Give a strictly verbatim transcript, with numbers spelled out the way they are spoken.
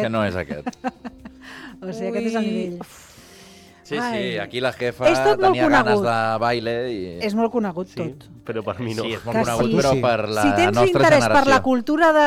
que no és aquest. O sigui, aquest és el nivell. Sí, sí, Ai. aquí la jefa És tot molt tenia ganes conegut. de baile i... És molt conegut Sí, tot. però per mi no. Sí, és molt Que conegut, sí. però Sí. per la Si tens nostra interès generació. per la cultura de